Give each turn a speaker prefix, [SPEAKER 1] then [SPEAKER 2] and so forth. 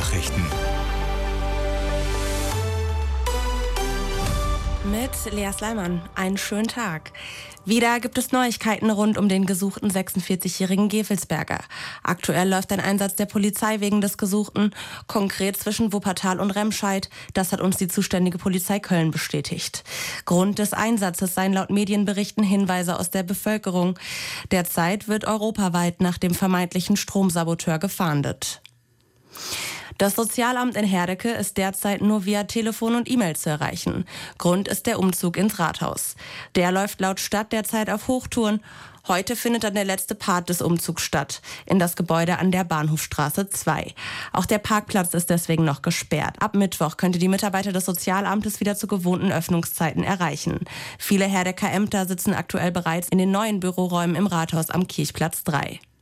[SPEAKER 1] Nachrichten.
[SPEAKER 2] Mit Lea Sleiman. Einen schönen Tag. Wieder gibt es Neuigkeiten rund um den gesuchten 46-jährigen Gevelsberger. Aktuell läuft ein Einsatz der Polizei wegen des Gesuchten, konkret zwischen Wuppertal und Remscheid. Das hat uns die zuständige Polizei Köln bestätigt. Grund des Einsatzes seien laut Medienberichten Hinweise aus der Bevölkerung. Derzeit wird europaweit nach dem vermeintlichen Stromsaboteur gefahndet. Das Sozialamt in Herdecke ist derzeit nur via Telefon und E-Mail zu erreichen. Grund ist der Umzug ins Rathaus. Der läuft laut Stadt derzeit auf Hochtouren. Heute findet dann der letzte Part des Umzugs statt, in das Gebäude an der Bahnhofstraße 2. Auch der Parkplatz ist deswegen noch gesperrt. Ab Mittwoch könnte die Mitarbeiter des Sozialamtes wieder zu gewohnten Öffnungszeiten erreichen. Viele Herdecker Ämter sitzen aktuell bereits in den neuen Büroräumen im Rathaus am Kirchplatz 3.